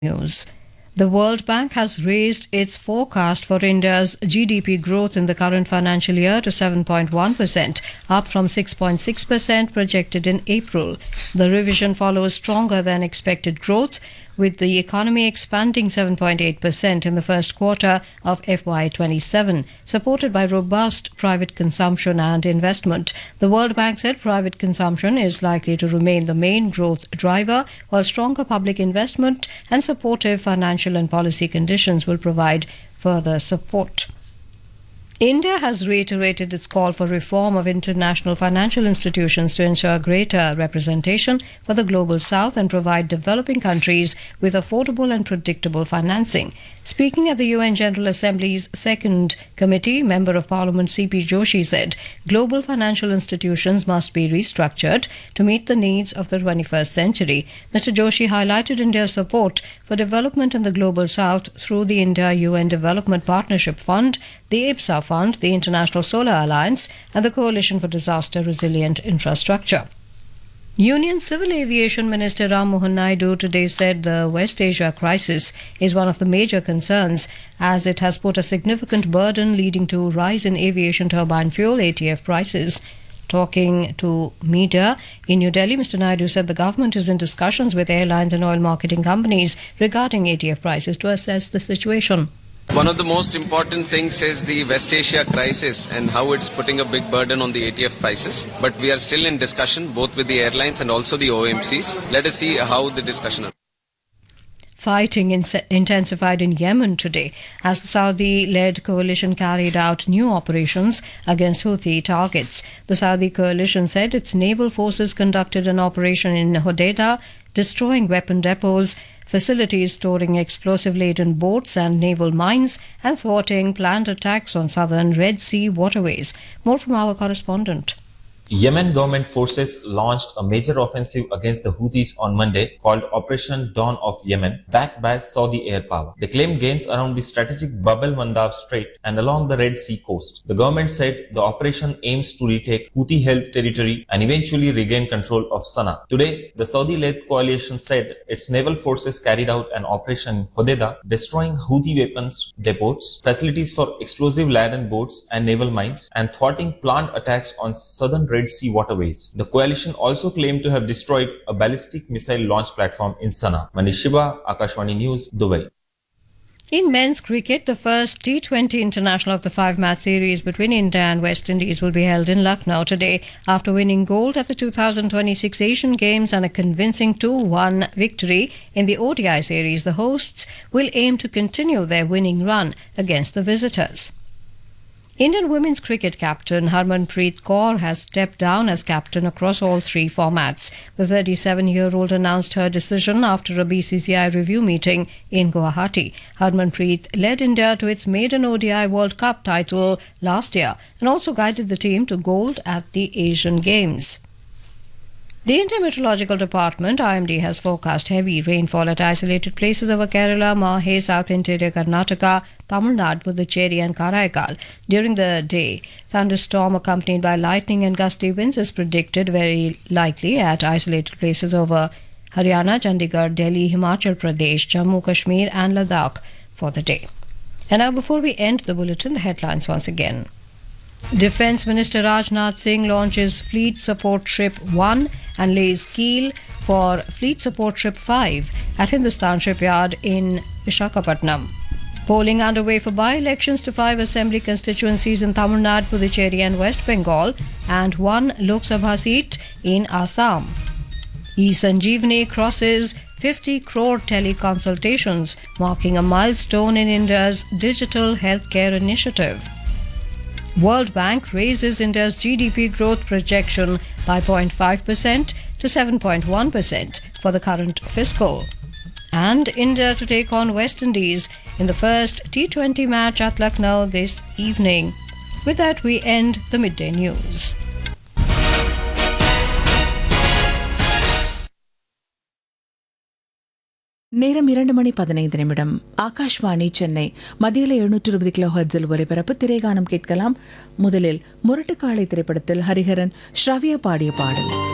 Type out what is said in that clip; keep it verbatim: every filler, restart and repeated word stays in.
News. The World Bank has raised its forecast for India's G D P growth in the current financial year to seven point one percent, up from six point six percent projected in April. The revision follows stronger than expected growth, with the economy expanding seven point eight percent in the first quarter of F Y twenty-seven, supported by robust private consumption and investment. The World Bank said private consumption is likely to remain the main growth driver, while stronger public investment and supportive financial and policy conditions will provide further support. India has reiterated its call for reform of international financial institutions to ensure greater representation for the global south and provide developing countries with affordable and predictable financing. Speaking at the U N General Assembly's second committee, Member of Parliament C P Joshi said global financial institutions must be restructured to meet the needs of the twenty-first century. Mister Joshi highlighted India's support for development in the global south through the India-U N Development Partnership Fund, the I B S A Fund, the International Solar Alliance, and the Coalition for Disaster Resilient Infrastructure. Union Civil Aviation Minister Ram Mohan Naidu today said the West Asia crisis is one of the major concerns, as it has put a significant burden leading to a rise in aviation turbine fuel A T F prices. Talking to media in New Delhi, Mister Naidu said the government is in discussions with airlines and oil marketing companies regarding A T F prices to assess the situation. One of the most important things is the West Asia crisis and how it's putting a big burden on the A T F prices. But we are still in discussion both with the airlines and also the O M Cs. Let us see how the discussion is. Fighting in- intensified in Yemen today as the Saudi-led coalition carried out new operations against Houthi targets. The Saudi coalition said its naval forces conducted an operation in Hodeidah, destroying weapon depots, facilities storing explosive-laden boats and naval mines, and thwarting planned attacks on southern Red Sea waterways. More from our correspondent. Yemen government forces launched a major offensive against the Houthis on Monday called Operation Dawn of Yemen, backed by Saudi air power. They claimed gains around the strategic Bab el-Mandab Strait and along the Red Sea coast. The government said the operation aims to retake Houthi-held territory and eventually regain control of Sana'a. Today, the Saudi-led coalition said its naval forces carried out an operation in Hodeidah, destroying Houthi weapons depots, facilities for explosive-laden boats and naval mines, and thwarting planned attacks on southern Red Sea waterways. The coalition also claimed to have destroyed a ballistic missile launch platform in Sana'a. Manish Shiba, Akashvani News, Dubai. In men's cricket, the first T twenty international of the five-match series between India and West Indies will be held in Lucknow today. After winning gold at the two thousand twenty-six Asian Games and a convincing two one victory in the O D I series, the hosts will aim to continue their winning run against the visitors. Indian women's cricket captain Harmanpreet Kaur has stepped down as captain across all three formats. The thirty-seven-year-old announced her decision after a B C C I review meeting in Guwahati. Harmanpreet led India to its maiden O D I World Cup title last year and also guided the team to gold at the Asian Games. The Indian Meteorological Department, I M D, has forecast heavy rainfall at isolated places over Kerala, Mahe, South Interior Karnataka, Tamil Nadu, Puducherry and Karaikal. During the day, thunderstorm accompanied by lightning and gusty winds is predicted, very likely at isolated places over Haryana, Chandigarh, Delhi, Himachal Pradesh, Jammu, Kashmir and Ladakh for the day. And now, before we end the bulletin, the headlines once again. Defence Minister Rajnath Singh launches Fleet Support Ship one and lays keel for Fleet Support Ship five at Hindustan Shipyard in Visakhapatnam. Polling underway for by-elections to five assembly constituencies in Tamil Nadu, Puducherry and West Bengal, and one Lok Sabha seat in Assam. E-Sanjeevani crosses fifty crore teleconsultations, marking a milestone in India's digital healthcare initiative. World Bank raises India's G D P growth projection by zero point five percent to seven point one percent for the current fiscal. And India to take on West Indies in the first T twenty match at Lucknow this evening. With that, we end the midday news. நேரம் இரண்டு மணி பதினைந்து நிமிடம். ஆகாஷ்வாணி சென்னை. மதியில எழுநூற்று இருபது kilo ஹெர்ட்ஸில் ஒலிபரப்பு. திரைகானம் கேட்கலாம். முதலில் முரட்டுக்காளை திரைப்படத்தில் ஹரிஹரன் ஸ்ரவ்யா பாடிய பாடல்.